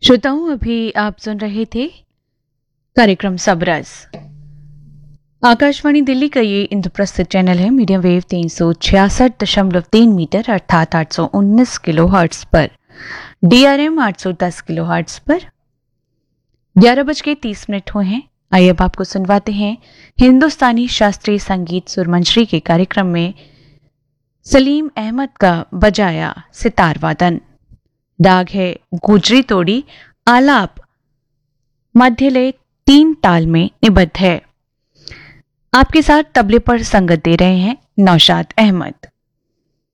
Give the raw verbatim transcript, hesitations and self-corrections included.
श्रोताओं, अभी आप सुन रहे थे कार्यक्रम सबरस। आकाशवाणी दिल्ली का ये इंद्रप्रस्थ चैनल है मीडियम वेव तीन सौ छियासठ दशमलव तीन मीटर अर्थात आठ सौ उन्नीस किलो हर्ट्स पर, डीआरएम आठ सौ दस किलो हर्ट्स पर। ग्यारह बज के तीस मिनट हुए हैं। आइए अब आपको सुनवाते हैं हिंदुस्तानी शास्त्रीय संगीत सुरमंजरी के कार्यक्रम में सलीम अहमद का बजाया सितार वादन। राग है गुजरी तोड़ी, आलाप मध्यलय तीन ताल में निबद्ध है। आपके साथ तबले पर संगत दे रहे हैं नौशाद अहमद।